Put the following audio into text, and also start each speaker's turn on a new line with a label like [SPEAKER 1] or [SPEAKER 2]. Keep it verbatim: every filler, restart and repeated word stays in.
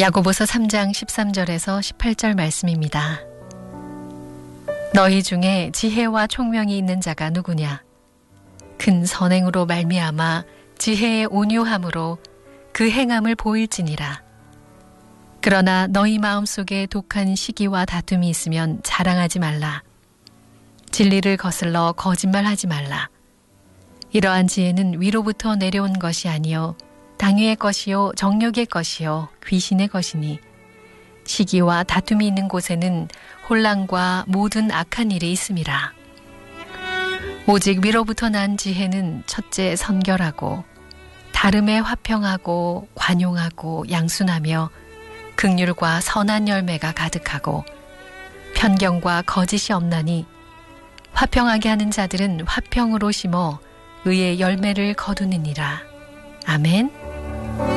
[SPEAKER 1] 야고보서 삼 장 십삼 절에서 십팔 절 말씀입니다. 너희 중에 지혜와 총명이 있는 자가 누구냐? 큰 선행으로 말미암아 지혜의 온유함으로 그 행함을 보일지니라. 그러나 너희 마음속에 독한 시기와 다툼이 있으면 자랑하지 말라. 진리를 거슬러 거짓말하지 말라. 이러한 지혜는 위로부터 내려온 것이 아니요 당위의 것이요 정욕의 것이요 귀신의 것이니 시기와 다툼이 있는 곳에는 혼란과 모든 악한 일이 있음이라. 오직 위로부터 난 지혜는 첫째 선결하고 다름에 화평하고 관용하고 양순하며 긍휼과 선한 열매가 가득하고 편견과 거짓이 없나니 화평하게 하는 자들은 화평으로 심어 의의 열매를 거두느니라. 아멘.